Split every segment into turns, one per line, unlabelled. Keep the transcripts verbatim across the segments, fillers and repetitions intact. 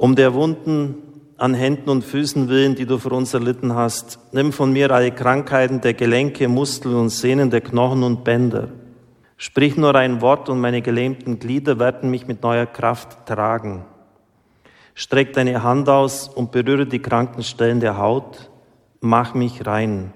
Um der Wunden an Händen und Füßen willen, die du für uns erlitten hast, nimm von mir alle Krankheiten der Gelenke, Muskeln und Sehnen, der Knochen und Bänder. Sprich nur ein Wort und meine gelähmten Glieder werden mich mit neuer Kraft tragen. Streck deine Hand aus und berühre die kranken Stellen der Haut. Mach mich rein.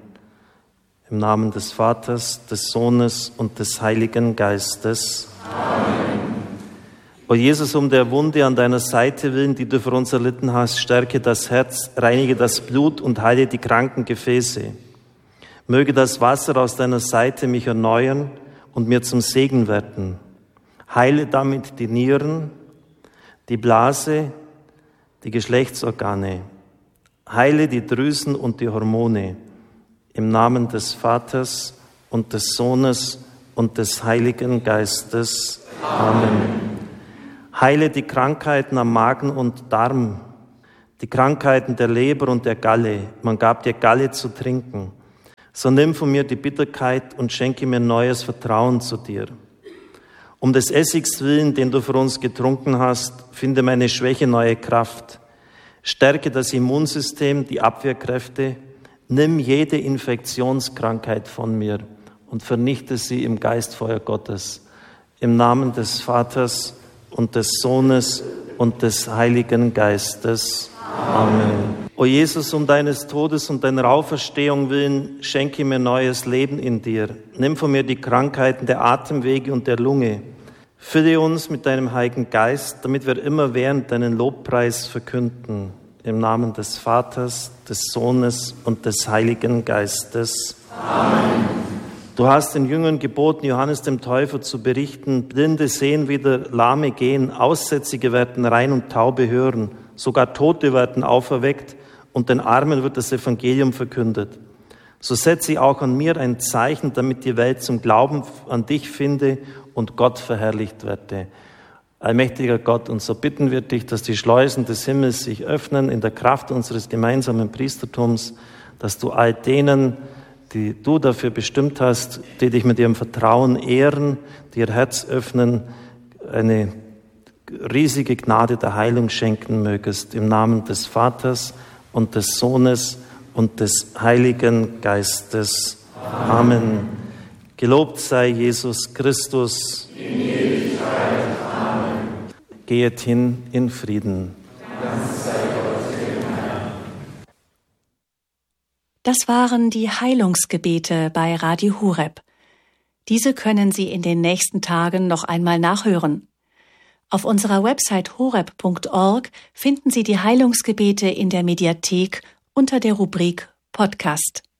Im Namen des Vaters, des Sohnes und des Heiligen Geistes. Amen. O Jesus, um der Wunde an deiner Seite willen, die du für uns erlitten hast, stärke das Herz, reinige das Blut und heile die kranken Gefäße. Möge das Wasser aus deiner Seite mich erneuern und mir zum Segen werden. Heile damit die Nieren, die Blase, die Geschlechtsorgane. Heile die Drüsen und die Hormone. Im Namen des Vaters und des Sohnes und des Heiligen Geistes. Amen. Heile die Krankheiten am Magen und Darm, die Krankheiten der Leber und der Galle. Man gab dir Galle zu trinken. So nimm von mir die Bitterkeit und schenke mir neues Vertrauen zu dir. Um des Essigs willen, den du für uns getrunken hast, finde meine Schwäche neue Kraft. Stärke das Immunsystem, die Abwehrkräfte. Nimm jede Infektionskrankheit von mir und vernichte sie im Geistfeuer Gottes. Im Namen des Vaters und des Sohnes und des Heiligen Geistes. Amen. O Jesus, um deines Todes und deiner Auferstehung willen, schenke mir neues Leben in dir. Nimm von mir die Krankheiten der Atemwege und der Lunge. Fülle uns mit deinem Heiligen Geist, damit wir immerwährend deinen Lobpreis verkünden. Im Namen des Vaters, des Sohnes und des Heiligen Geistes. Amen. Du hast den Jüngern geboten, Johannes dem Täufer zu berichten, Blinde sehen wieder, Lahme gehen, Aussätzige werden rein und Taube hören, sogar Tote werden auferweckt und den Armen wird das Evangelium verkündet. So setze auch an mir ein Zeichen, damit die Welt zum Glauben an dich finde und Gott verherrlicht werde. Allmächtiger Gott, und so bitten wir dich, dass die Schleusen des Himmels sich öffnen in der Kraft unseres gemeinsamen Priestertums, dass du all denen, die du dafür bestimmt hast, die dich mit ihrem Vertrauen ehren, die ihr Herz öffnen, eine riesige Gnade der Heilung schenken mögest. Im Namen des Vaters und des Sohnes und des Heiligen Geistes. Amen. Amen. Gelobt sei Jesus Christus.
In Ewigkeit. Amen.
Gehet hin in Frieden.
Das waren die Heilungsgebete bei Radio Horeb. Diese können Sie in den nächsten Tagen noch einmal nachhören. Auf unserer Website horeb punkt org finden Sie die Heilungsgebete in der Mediathek unter der Rubrik Podcast.